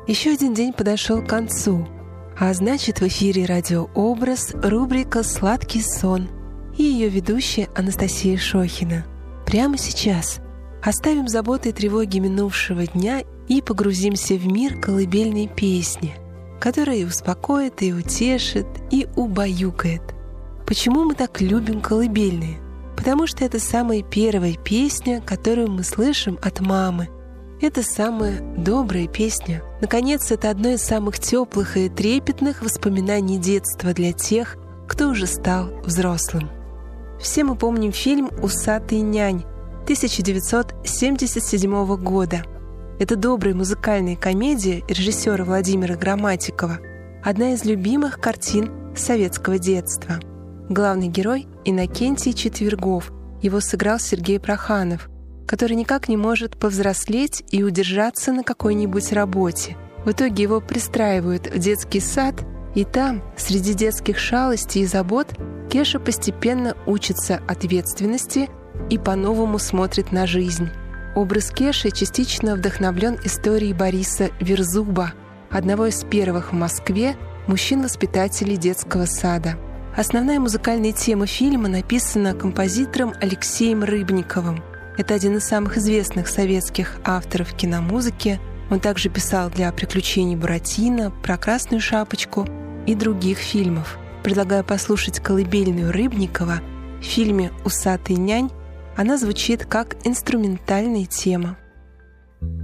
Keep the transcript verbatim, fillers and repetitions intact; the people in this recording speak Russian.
Еще один день подошел к концу, а значит, в эфире «Радиообраз» рубрика «Сладкий сон» и ее ведущая Анастасия Шохина. Прямо сейчас оставим заботы и тревоги минувшего дня и погрузимся в мир колыбельной песни, которая и успокоит, и утешит, и убаюкает. Почему мы так любим колыбельные? Потому что это самая первая песня, которую мы слышим от мамы. Это самая добрая песня. Наконец, это одно из самых теплых и трепетных воспоминаний детства для тех, кто уже стал взрослым. Все мы помним фильм «Усатый нянь» тысяча девятьсот семьдесят седьмого года. Это добрая музыкальная комедия режиссера Владимира Грамматикова, одна из любимых картин советского детства. Главный герой — Иннокентий Четвергов. Его сыграл Сергей Проханов, который никак не может повзрослеть и удержаться на какой-нибудь работе. В итоге его пристраивают в детский сад, и там, среди детских шалостей и забот, Кеша постепенно учится ответственности и по-новому смотрит на жизнь. Образ Кеши частично вдохновлен историей Бориса Верзуба, одного из первых в Москве мужчин-воспитателей детского сада. Основная музыкальная тема фильма написана композитором Алексеем Рыбниковым. Это один из самых известных советских авторов киномузыки. Он также писал для «Приключений Буратино», «Про Красную Шапочку» и других фильмов. Предлагаю послушать колыбельную Рыбникова в фильме «Усатый нянь». Она звучит как инструментальная тема.